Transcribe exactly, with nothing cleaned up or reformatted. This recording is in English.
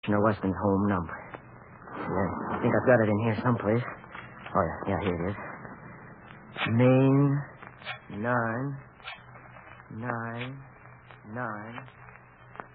Commissioner Weston's home number. Yeah, I think I've got it in here someplace. Oh, yeah, yeah, here it is. Maine, nine, nine, nine.